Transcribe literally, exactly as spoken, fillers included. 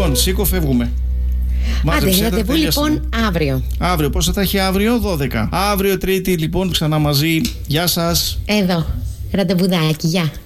Λοιπόν, σήκω, φεύγουμε. Άντε, ραντεβού λοιπόν αύριο. Αύριο, πόσο θα έχει αύριο? δώδεκα. Αύριο Τρίτη λοιπόν ξανά μαζί. Γεια σας. Εδώ, ραντεβουδάκι, γεια.